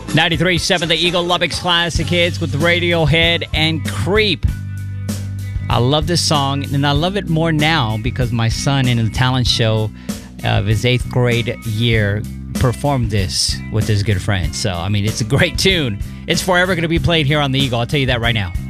93.7 The Eagle, Lubbock's Classic Hits with Radiohead and Creep. I love this song, and I love it more now because my son in the talent show of his 8th grade year performed this with his good friends. So, I mean, it's a great tune. It's forever going to be played here on The Eagle. I'll tell you that right now.